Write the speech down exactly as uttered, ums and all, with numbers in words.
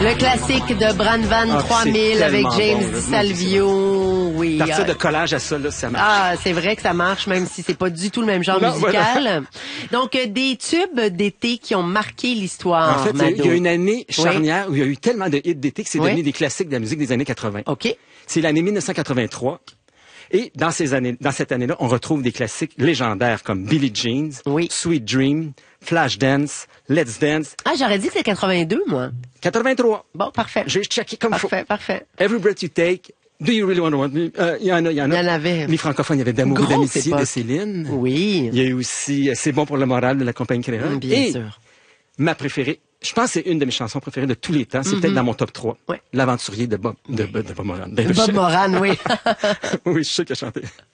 Le classique de Brandvan Ah, trois c'est mille avec tellement James bon, là. DiSalvio. Oui. Partir ah, de collage à ça, là, ça marche. Ah, c'est vrai que ça marche, même si c'est pas du tout le même genre Non, musical. voilà. Donc, euh, des tubes d'été qui ont marqué l'histoire, En fait, il y a- il y a Mado. une année charnière où il y a eu tellement de hits d'été que c'est Oui. devenu des classiques de la musique des années quatre-vingt. OK. C'est l'année mille neuf cent quatre-vingt-trois. Et dans ces années, dans cette année-là, on retrouve des classiques légendaires comme Billie Jean, Oui. Sweet Dream, Flashdance, Let's Dance. Ah, j'aurais dit que c'est quatre-vingt-deux, moi. quatre-vingt-trois. Bon, parfait. J'ai checké comme faut. Parfait, parfait. Every Breath You Take. Do You Really Want to Want Me? Euh, Il y en a, il y en a. Il y en avait. Les francophones, il y avait D'amour et Grosse d'amitié époque. de Céline. Oui. Il y a eu aussi euh, C'est bon pour le moral de la compagnie créole. Bien Et sûr. ma préférée, je pense que c'est une de mes chansons préférées de tous les temps. C'est peut-être dans mon top trois. Ouais. L'avanturier de Bob, de, de, de Bob Moran. Ben, Bob je- Moran, oui. oui, je sais qu'il a chanté.